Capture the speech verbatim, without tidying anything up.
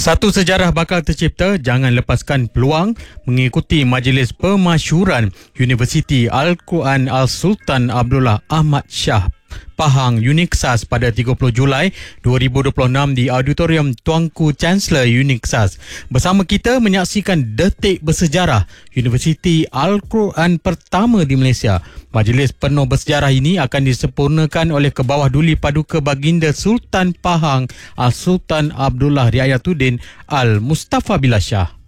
Satu sejarah bakal tercipta, jangan lepaskan peluang mengikuti Majlis Pemasyhuran Universiti Al-Quran Al-Sultan Abdullah Ahmad Shah Pahang Uniksas pada tiga puluh Julai dua ribu dua puluh enam di Auditorium Tuanku Chancellor Uniksas. Bersama kita menyaksikan detik bersejarah Universiti Al-Quran pertama di Malaysia. Majlis penuh bersejarah ini akan disempurnakan oleh Kebawah Duli Paduka Baginda Sultan Pahang Al-Sultan Abdullah Riayatuddin Al-Mustafa Billah Shah.